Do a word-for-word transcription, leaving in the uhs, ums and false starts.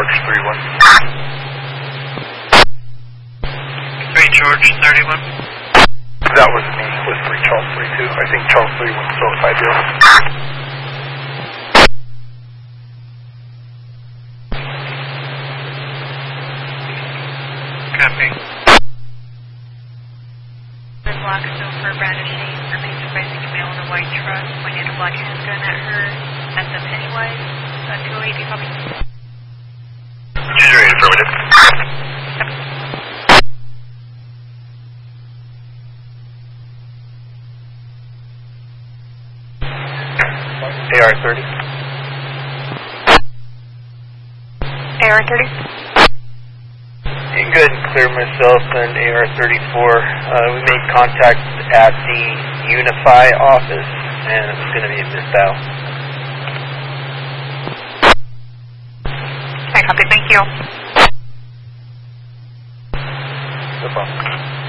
George three one. three George thirty-one. That was me with three Charles three two. I think Charles three one still at five zero. Copy. The Blackstone for brandishing remains advising a male in a white truck pointing a black handgun at her at the Pennywise. Uh, two oh eight, you copy? two zero eight, affirmative. A R thirty. A R thirty? You can go ahead and clear myself and A R thirty-four. Uh, we made contact at the Unify office, and it was going to be a misdial. I copy, thank you. No problem.